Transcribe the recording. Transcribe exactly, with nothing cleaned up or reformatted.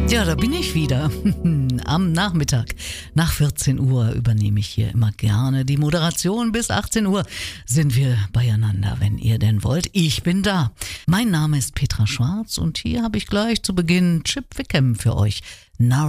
Ja, da bin ich wieder. Am Nachmittag nach vierzehn Uhr übernehme ich hier immer gerne die Moderation. Bis achtzehn Uhr sind wir beieinander, wenn ihr denn wollt. Ich bin da. Mein Name ist Petra Schwarz und hier habe ich gleich zu Beginn Chip Wickham für euch.